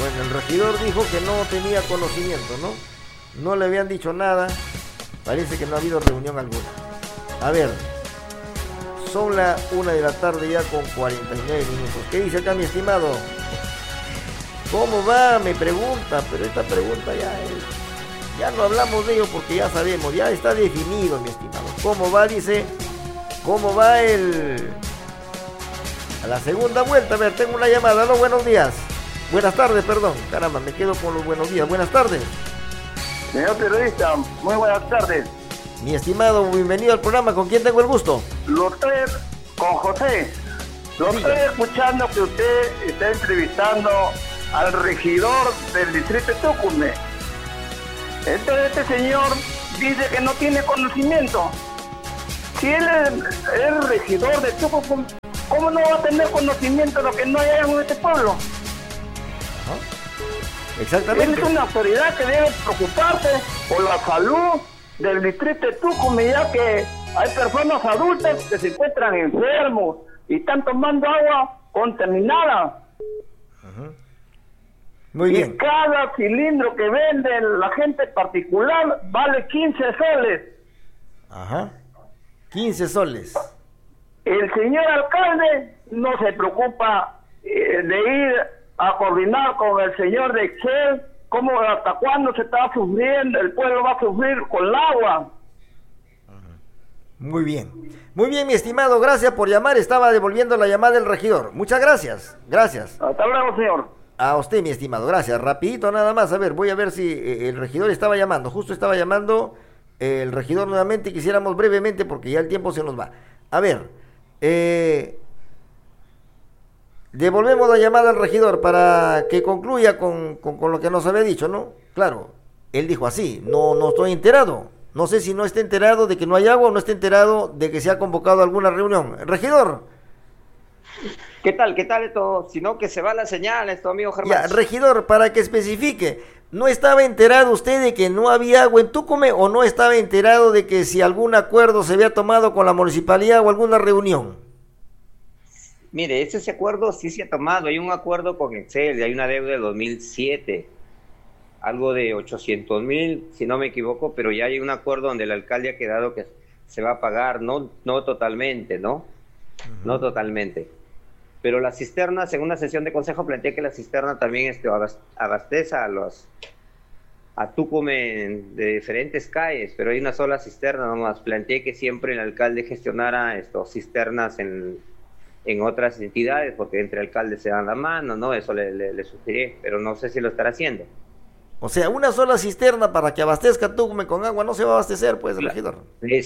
Bueno, el regidor dijo que no tenía conocimiento, ¿no? No le habían dicho nada. Parece que no ha habido reunión alguna. A ver, son las 1 de la tarde ya con 49 minutos. ¿Qué dice acá mi estimado? ¿Cómo va? Me pregunta, pero esta pregunta ya no hablamos de ello porque ya sabemos, ya está definido, mi estimado. ¿Cómo va? Dice, ¿cómo va a la segunda vuelta? A ver, tengo una llamada. ¿No? Buenos días. Buenas tardes, perdón. Caramba, me quedo con los buenos días. Buenas tardes. Señor periodista, muy buenas tardes. Mi estimado, bienvenido al programa. ¿Con quién tengo el gusto? Lo estoy con José. Lo estoy escuchando que usted está entrevistando al regidor del distrito de Tucumán. Entonces este señor dice que no tiene conocimiento. Si él es el regidor de Tucumán, ¿cómo no va a tener conocimiento de lo que no hay en este pueblo? Exactamente. Él es una autoridad que debe preocuparse por la salud del distrito de Tucumán, ya que hay personas adultas que se encuentran enfermos y están tomando agua contaminada. Muy bien. Y cada cilindro que vende la gente particular vale 15 soles. Ajá. 15 soles. El señor alcalde no se preocupa de ir a coordinar con el señor de Excel cómo, hasta cuándo se está sufriendo, el pueblo va a sufrir con el agua. Muy bien, mi estimado, gracias por llamar. Estaba devolviendo la llamada del regidor. Muchas gracias. Hasta luego, señor. A usted, mi estimado, gracias. Rapidito nada más, a ver, voy a ver si el regidor estaba llamando. Justo estaba llamando el regidor nuevamente y quisiéramos brevemente porque ya el tiempo se nos va. A ver, devolvemos la llamada al regidor para que concluya con lo que nos había dicho, ¿no? Claro, él dijo así, no estoy enterado. No sé si no está enterado de que no hay agua o no está enterado de que se ha convocado alguna reunión. Regidor. ¿Qué tal esto? Si no, que se va la señal, esto, amigo Germán. Ya, regidor, para que especifique, ¿no estaba enterado usted de que no había agua en Tucumán o no estaba enterado de que si algún acuerdo se había tomado con la municipalidad o alguna reunión? Mire, ese acuerdo sí se ha tomado. Hay un acuerdo con Excel, hay una deuda de 2007, algo de 800,000, si no me equivoco, pero ya hay un acuerdo donde el alcalde ha quedado que se va a pagar, no totalmente, ¿no? No totalmente. Pero la cisterna, según una sesión de consejo, planteé que la cisterna también abastece a Tucumán de diferentes calles, pero hay una sola cisterna nomás. Planteé que siempre el alcalde gestionara cisternas en otras entidades, porque entre alcaldes se dan la mano, ¿no? Eso le sugerí, pero no sé si lo estará haciendo. O sea, una sola cisterna para que abastezca Tucumán con agua no se va a abastecer, pues, regidor.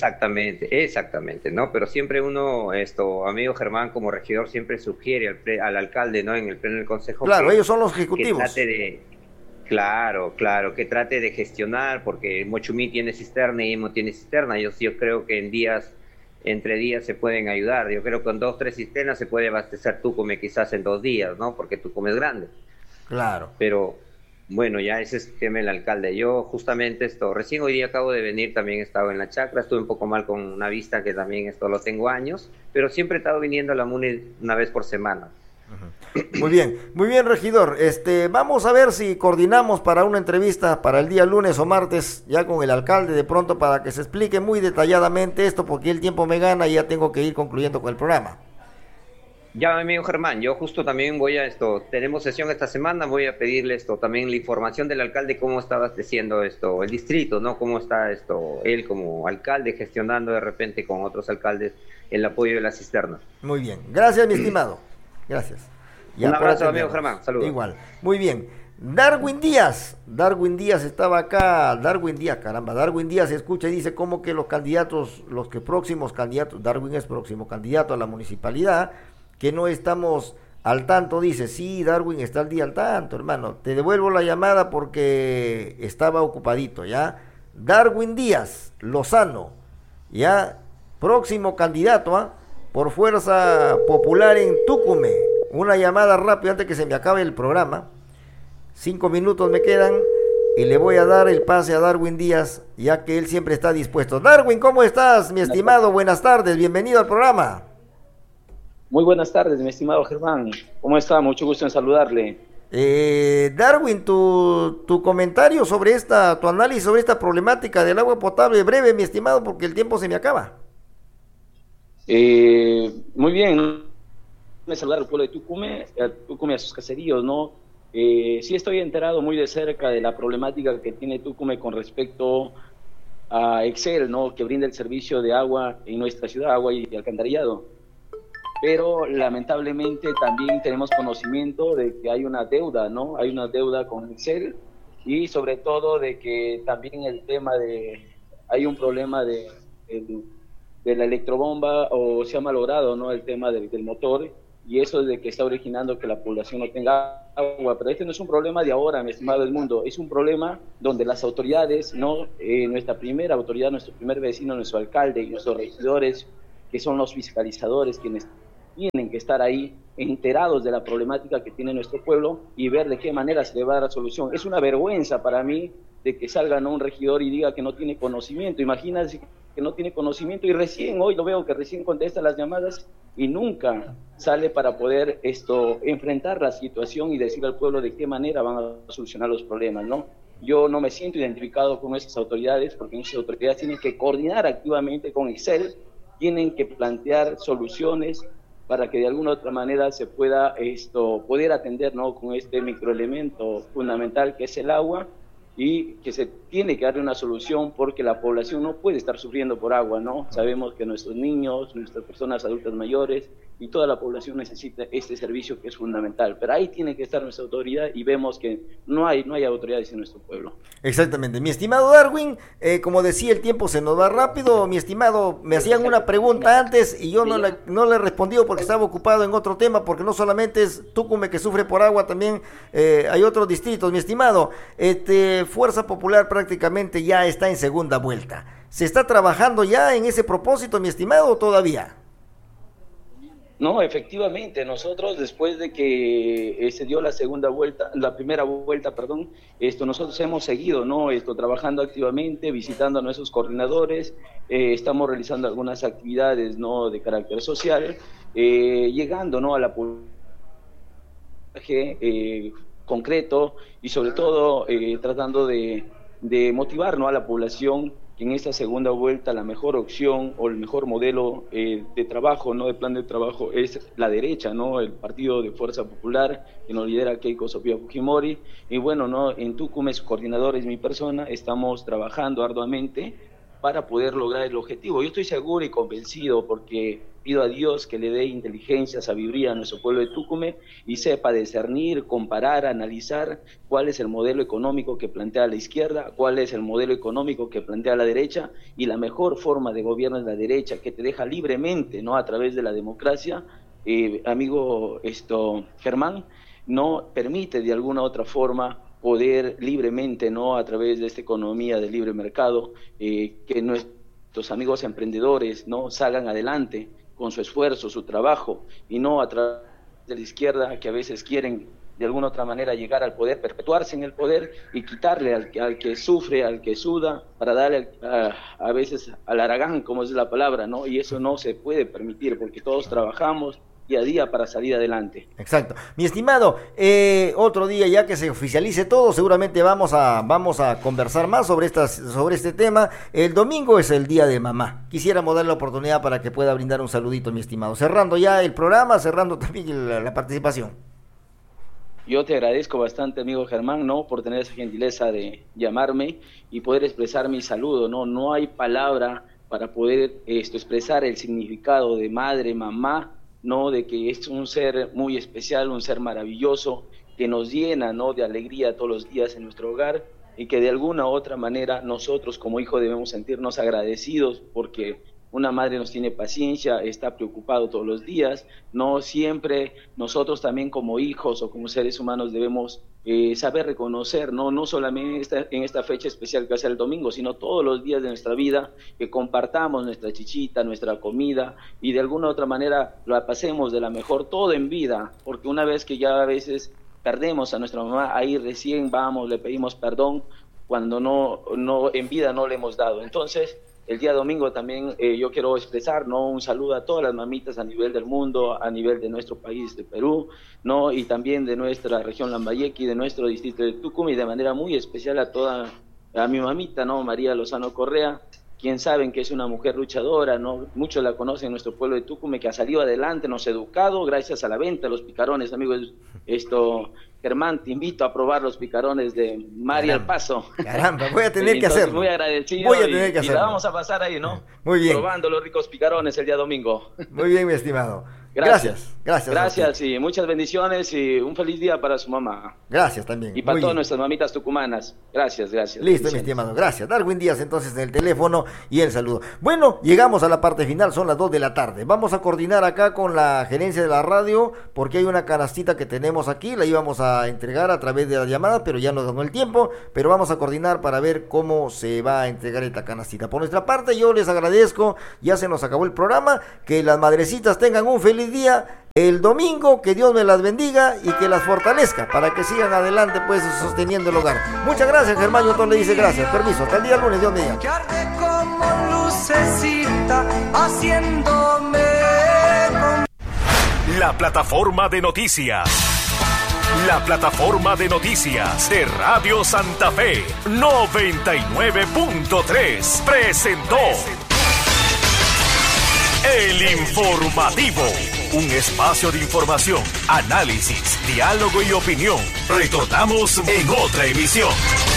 Exactamente, ¿no? Pero siempre uno, amigo Germán, como regidor, siempre sugiere al alcalde, ¿no? En el pleno del consejo. Claro, ellos son los ejecutivos. Que trate de, claro, que trate de gestionar, porque Mochumí tiene cisterna y Imo tiene cisterna. Yo creo que entre días se pueden ayudar. Yo creo que con 2-3 cisternas se puede abastecer Tucumán quizás en 2 días, ¿no? Porque Tucumán es grande. Claro. Pero bueno, ya ese es el tema del alcalde. Yo justamente recién hoy día acabo de venir, también he estado en la chacra, estuve un poco mal con una vista que también lo tengo años, pero siempre he estado viniendo a la MUNI una vez por semana. Muy bien, regidor. Vamos a ver si coordinamos para una entrevista para el día lunes o martes ya con el alcalde de pronto para que se explique muy detalladamente esto, porque el tiempo me gana y ya tengo que ir concluyendo con el programa. Ya, amigo Germán, yo justo también voy a tenemos sesión esta semana, voy a pedirle también la información del alcalde, cómo está abasteciendo el distrito, ¿no? Cómo está él como alcalde gestionando de repente con otros alcaldes el apoyo de la cisterna. Muy bien, gracias mi estimado, gracias. Un abrazo, amigo Germán, saludos. Igual, muy bien. Darwin Díaz estaba acá, Darwin Díaz escucha y dice como que los próximos candidatos, Darwin es próximo candidato a la municipalidad, que no estamos al tanto, dice. Sí, Darwin está al tanto, hermano. Te devuelvo la llamada porque estaba ocupadito, ¿ya? Darwin Díaz Lozano, ¿ya? Próximo candidato, por Fuerza Popular en Tucumán. Una llamada rápida antes que se me acabe el programa. 5 minutos me quedan y le voy a dar el pase a Darwin Díaz, ya que él siempre está dispuesto. Darwin, ¿cómo estás, mi estimado? Buenas tardes, bienvenido al programa. Muy buenas tardes, mi estimado Germán. ¿Cómo está? Mucho gusto en saludarle. Darwin, tu comentario sobre tu análisis sobre esta problemática del agua potable, breve, mi estimado, porque el tiempo se me acaba. Muy bien, me saludar al pueblo de Tucumé, a sus caseríos, ¿no? Sí estoy enterado muy de cerca de la problemática que tiene Tucumé con respecto a Excel, ¿no? Que brinda el servicio de agua en nuestra ciudad, agua y alcantarillado. Pero lamentablemente también tenemos conocimiento de que hay una deuda, ¿no? Hay una deuda con Excel y sobre todo de que también hay un problema de la electrobomba o se ha malogrado, ¿no? El tema del motor y eso es de que está originando que la población no tenga agua. Pero este no es un problema de ahora, mi estimado Edmundo, es un problema donde las autoridades, ¿no? Nuestra primera autoridad, nuestro primer vecino, nuestro alcalde y nuestros regidores, que son los fiscalizadores, quienes tienen que estar ahí enterados de la problemática que tiene nuestro pueblo y ver de qué manera se le va a dar la solución. Es una vergüenza para mí de que salga, ¿no?, un regidor y diga que no tiene conocimiento. Imagínate que no tiene conocimiento y hoy lo veo que recién contesta las llamadas y nunca sale para poder enfrentar la situación y decir al pueblo de qué manera van a solucionar los problemas, ¿no? Yo no me siento identificado con esas autoridades porque esas autoridades tienen que coordinar activamente con Excel, tienen que plantear soluciones para que de alguna u otra manera se pueda poder atender, ¿no?, con este microelemento fundamental que es el agua y que se tiene que darle una solución porque la población no puede estar sufriendo por agua, ¿no? Sabemos que nuestros niños, nuestras personas adultas mayores y toda la población necesita este servicio que es fundamental, pero ahí tiene que estar nuestra autoridad y vemos que no hay autoridades en nuestro pueblo. Exactamente, mi estimado Darwin, como decía, el tiempo se nos va rápido, mi estimado, me hacían una pregunta antes y yo no le he respondido porque estaba ocupado en otro tema, porque no solamente es Tucumé que sufre por agua, también hay otros distritos, mi estimado. Fuerza Popular prácticamente ya está en segunda vuelta. ¿Se está trabajando ya en ese propósito, mi estimado, o todavía? No, efectivamente, nosotros después de que se dio la primera vuelta, nosotros hemos seguido, ¿no? Trabajando activamente, visitando a nuestros coordinadores, estamos realizando algunas actividades, ¿no?, de carácter social, llegando, ¿no?, a la población concreto y sobre todo tratando de motivar, ¿no?, a la población que en esta segunda vuelta la mejor opción o el mejor modelo de trabajo, ¿no?, de plan de trabajo es la derecha, ¿no?, el partido de Fuerza Popular que nos lidera Keiko Sofía Fujimori. Y bueno, ¿no?, en Tucumé, su coordinador es mi persona, estamos trabajando arduamente para poder lograr el objetivo. Yo estoy seguro y convencido porque pido a Dios que le dé inteligencia, sabiduría a nuestro pueblo de Tucumé y sepa discernir, comparar, analizar cuál es el modelo económico que plantea la izquierda, cuál es el modelo económico que plantea la derecha y la mejor forma de gobierno es la derecha, que te deja libremente, ¿no?, a través de la democracia, amigo Germán, no permite de alguna otra forma poder libremente, ¿no?, a través de esta economía de libre mercado, que nuestros amigos emprendedores, ¿no?, salgan adelante con su esfuerzo, su trabajo, y no a través de la izquierda que a veces quieren de alguna otra manera llegar al poder, perpetuarse en el poder y quitarle al que sufre, al que suda, para darle a veces al haragán, como es la palabra, ¿no? Y eso no se puede permitir porque todos trabajamos día a día para salir adelante. Exacto. Mi estimado, otro día ya que se oficialice todo, seguramente vamos a conversar más sobre este tema. El domingo es el Día de Mamá. Quisiéramos darle la oportunidad para que pueda brindar un saludito, mi estimado. Cerrando ya el programa, cerrando también la participación. Yo te agradezco bastante, amigo Germán, ¿no?, por tener esa gentileza de llamarme y poder expresar mi saludo, ¿no? No hay palabra para poder expresar el significado de madre, mamá, ¿no?, de que es un ser muy especial, un ser maravilloso, que nos llena, ¿no?, de alegría todos los días en nuestro hogar y que de alguna u otra manera nosotros como hijos debemos sentirnos agradecidos porque una madre nos tiene paciencia, está preocupado todos los días, no siempre nosotros también como hijos o como seres humanos debemos saber reconocer, no solamente en esta fecha especial que va a ser el domingo, sino todos los días de nuestra vida, que compartamos nuestra chichita, nuestra comida y de alguna u otra manera la pasemos de la mejor, todo en vida, porque una vez que ya a veces perdemos a nuestra mamá, ahí recién vamos, le pedimos perdón cuando no en vida no le hemos dado. Entonces el día domingo también yo quiero expresar, ¿no?, un saludo a todas las mamitas a nivel del mundo, a nivel de nuestro país de Perú, ¿no?, y también de nuestra región Lambayeque, de nuestro distrito de Tucumán, y de manera muy especial a mi mamita, ¿no?, María Lozano Correa, quien saben que es una mujer luchadora, ¿no? Muchos la conocen en nuestro pueblo de Tucumán, que ha salido adelante, nos ha educado gracias a la venta de los picarones, amigos. Germán, te invito a probar los picarones de María al Paso. Caramba, voy a tener que hacerlo. Muy agradecido. Voy a tener que hacerlo. Y la vamos a pasar ahí, ¿no? Muy bien. Probando los ricos picarones el día domingo. Muy bien, mi estimado. Gracias. Gracias y muchas bendiciones y un feliz día para su mamá. Gracias también. Y para todas nuestras mamitas tucumanas. Gracias. Listo, mi estimado. Gracias. Darwin Díaz entonces en el teléfono y el saludo. Bueno, llegamos a la parte final, son las 2 de la tarde. Vamos a coordinar acá con la gerencia de la radio porque hay una canastita que tenemos aquí, la íbamos a entregar a través de la llamada, pero ya nos ganó el tiempo, pero vamos a coordinar para ver cómo se va a entregar esta canastita. Por nuestra parte, yo les agradezco, ya se nos acabó el programa, que las madrecitas tengan un feliz día el domingo, que Dios me las bendiga y que las fortalezca para que sigan adelante pues sosteniendo el hogar. Muchas gracias, Germán. Yo le dice gracias, permiso, hasta el día lunes, Dios mediante. Que arde como lucecita haciéndome La plataforma de noticias. La plataforma de noticias de Radio Santa Fe 99.3 presentó El Informativo, un espacio de información, análisis, diálogo y opinión. Retornamos en otra emisión.